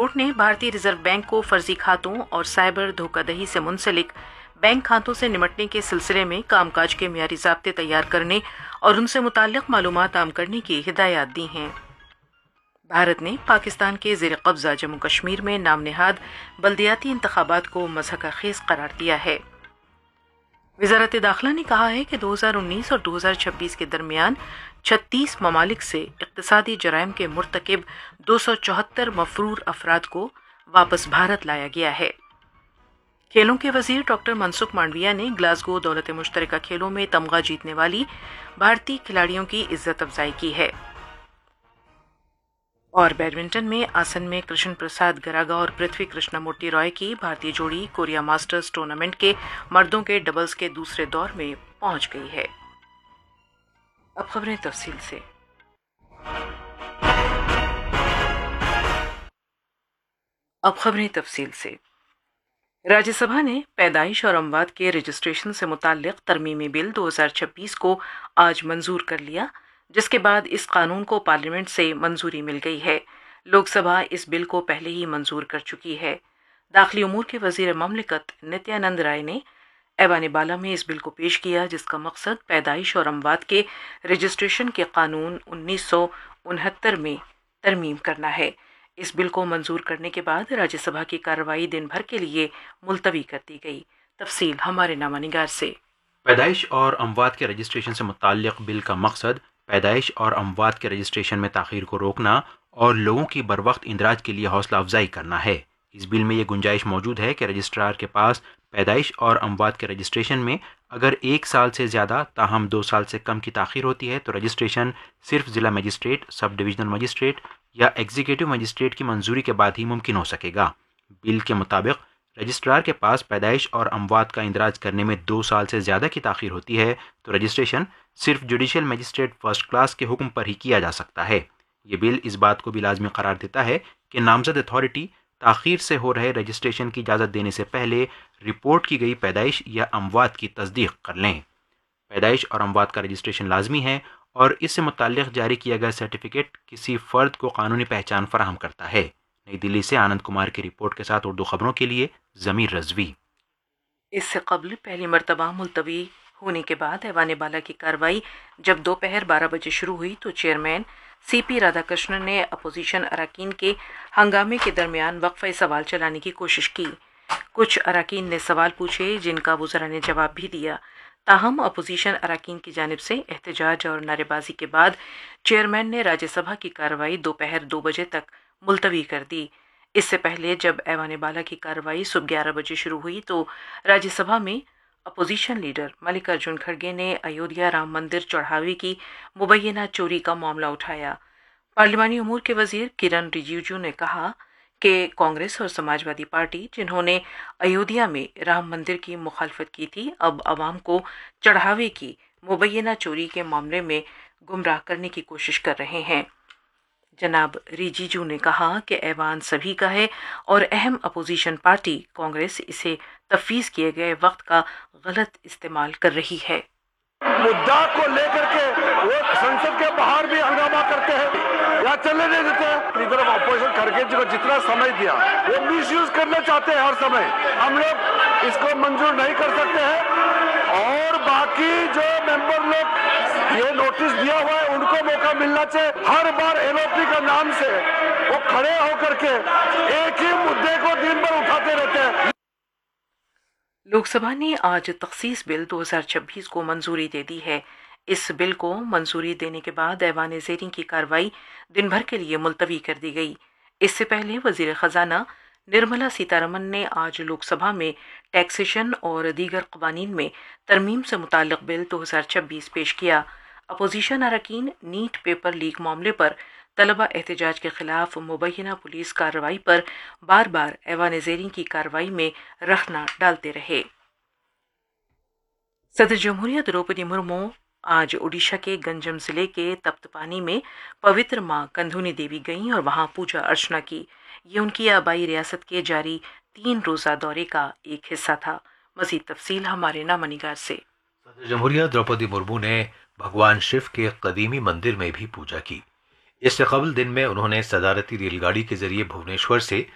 Court نے بھارتی reserve bank کو فرضی کھاتوں اور سائبر دھوکہ دہی سے منسلک بینک کھاتوں سے نمٹنے کے سلسلے میں کام کاج کے معیاری ضابطے تیار کرنے اور ان سے متعلق معلومات عام کرنے کی ہدایات دی ہیں۔ بھارت نے پاکستان کے زیر قبضہ جموں کشمیر میں نام نہاد بلدیاتی انتخابات کو مضحکہ خیز قرار دیا ہے۔ وزارت داخلہ نے کہا ہے کہ 2019 اور 2026 کے درمیان 36 ممالک سے اقتصادی جرائم کے مرتکب 274 مفرور افراد کو واپس بھارت لایا گیا ہے۔ کھیلوں کے وزیر ڈاکٹر منسکھ مانڈویا نے گلاسگو دولت مشترکہ کھیلوں میں تمغہ جیتنے والی بھارتی کھلاڑیوں کی عزت افزائی کی ہے۔ اور بیڈمنٹن میں آسن میں کرشن پرساد گراگا اور پرتھوی کرشنا مورتی رائے کی بھارتی جوڑی کوریا ماسٹرز ٹورنامنٹ کے مردوں کے ڈبلز کے دوسرے دور میں پہنچ گئی ہے۔ اب خبریں تفصیل سے۔ راجیہ سبھا نے پیدائش اور اموات کے رجسٹریشن سے متعلق ترمیمی بل 2026 کو آج منظور کر لیا، جس کے بعد اس قانون کو پارلیمنٹ سے منظوری مل گئی ہے۔ لوک سبھا اس بل کو پہلے ہی منظور کر چکی ہے۔ داخلی امور کے وزیر مملکت نتیانند رائے نے ایوان بالا میں اس بل کو پیش کیا، جس کا مقصد پیدائش اور اموات کے رجسٹریشن کے قانون 1969 میں ترمیم کرنا ہے۔ اس بل کو منظور کرنے کے بعد راجیہ سبھا کی کارروائی دن بھر کے لیے ملتوی کر دی گئی۔ تفصیل ہمارے نامہ نگار سے۔ پیدائش اور اموات کے رجسٹریشن سے متعلق بل کا مقصد پیدائش اور اموات کے رجسٹریشن میں تاخیر کو روکنا اور لوگوں کی بروقت اندراج کے لیے حوصلہ افزائی کرنا ہے۔ اس بل میں یہ گنجائش موجود ہے کہ رجسٹرار کے پاس پیدائش اور اموات کے رجسٹریشن میں اگر 1 سال سے زیادہ تاہم 2 سال سے کم کی تاخیر ہوتی ہے تو رجسٹریشن صرف ضلع مجسٹریٹ، سب ڈویژنل مجسٹریٹ یا ایگزیکٹو مجسٹریٹ کی منظوری کے بعد ہی ممکن ہو سکے گا۔ بل کے مطابق رجسٹرار کے پاس پیدائش اور اموات کا اندراج کرنے میں 2 سال سے زیادہ کی تاخیر ہوتی ہے تو رجسٹریشن صرف جوڈیشل مجسٹریٹ فرسٹ کلاس کے حکم پر ہی کیا جا سکتا ہے۔ یہ بل اس بات کو بھی لازمی قرار دیتا ہے کہ نامزد اتھارٹی تاخیر سے ہو رہے رجسٹریشن کی اجازت دینے سے پہلے رپورٹ کی گئی پیدائش یا اموات کی تصدیق کر لیں۔ پیدائش اور اموات کا رجسٹریشن لازمی ہے اور اس سے متعلق جاری کیا گیا سرٹیفکیٹ کسی فرد کو قانونی پہچان فراہم کرتا ہے۔ نئی دلی سے آنند کمار کی رپورٹ کے ساتھ اردو خبروں کے لیے ضمیر رضوی۔ اس سے قبل پہلی مرتبہ ملتوی ہونے کے بعد ایوان بالا کی کارروائی جب دوپہر 12 بجے شروع ہوئی تو چیئرمین سی پی رادھا کرشنن نے اپوزیشن اراکین کے ہنگامے کے درمیان وقفہ سوال چلانے کی کوشش کی۔ کچھ اراکین نے سوال پوچھے جن کا وزراء نے جواب بھی دیا، تاہم اپوزیشن اراکین کی جانب سے احتجاج اور نعرے بازی کے بعد چیئرمین نے راجیہ سبھا کی کارروائی دوپہر 2 بجے تک ملتوی کر دی۔ اس سے پہلے جب ایوان بالا کی کارروائی صبح 11 بجے شروع ہوئی تو راجیہ سبھا میں اپوزیشن لیڈر ملک ارجن کھڑگے نے ایودھیا رام مندر چڑھاوے کی مبینہ چوری کا معاملہ اٹھایا۔ پارلیمانی امور کے وزیر کرن رجیجو نے کہا کہ کانگریس اور سماجوادی پارٹی جنہوں نے ایودھیا میں رام مندر کی مخالفت کی تھی، اب عوام کو چڑھاوے کی مبینہ چوری کے معاملے میں گمراہ کرنے کی کوشش کر رہے ہیں۔ جناب ریجیجو نے کہا کہ ایوان سبھی کا ہے اور اہم اپوزیشن پارٹی کانگریس اسے تفویض کیے گئے وقت کا غلط استعمال کر رہی ہے۔ مدعا کو لے کر کے وہ سنسد کے باہر بھی ہنگامہ کرتے ہیں یا چلنے نہیں دیتے ہیں۔ ادھر اپوزیشن کھڑگے جی کو جتنا سمے دیا وہ مس یوز کرنا چاہتے ہیں ہر سمے۔ ہم لوگ اس کو منظور نہیں کر سکتے ہیں اور باقی جو ممبر لوگ یہ نوٹس دیا ہوا ہے ان کو موقع ملنا چاہیے۔ ہر بار ایل او پی کا نام سے وہ کھڑے ہو کر کے ایک ہی مدعے کو دن بھر اٹھاتے رہتے ہیں۔ لوک سبھا نے آج تخصیص بل 2026 کو منظوری دے دی ہے۔ اس بل کو منظوری دینے کے بعد ایوان زیریں کی کارروائی دن بھر کے لیے ملتوی کر دی گئی۔ اس سے پہلے وزیر خزانہ نرملا سیتارمن نے آج لوک سبھا میں ٹیکسیشن اور دیگر قوانین میں ترمیم سے متعلق بل 2026 پیش کیا۔ اپوزیشن اراکین نیٹ پیپر لیک معاملے پر طلبہ احتجاج کے خلاف مبینہ پولیس کارروائی پر بار بار ایوان زیریں کی کارروائی میں رخنہ ڈالتے رہے۔ صدر جمہوریہ دروپدی مرمو آج اڈیشہ کے گنجم ضلع کے تپت پانی میں پوتر ماں کندھونی دیوی گئیں اور وہاں پوجا ارچنا کی۔ یہ ان کی آبائی ریاست کے جاری 3 روزہ دورے کا ایک حصہ تھا۔ مزید تفصیل ہمارے نامہ نگار سے۔ صدر جمہوریہ دروپدی مرمو نے بھگوان شیو کے قدیمی مندر میں بھی پوجا کی۔ اس سے قبل دن میں انہوں نے صدارتی ریل گاڑی کے ذریعے بھونیشور سے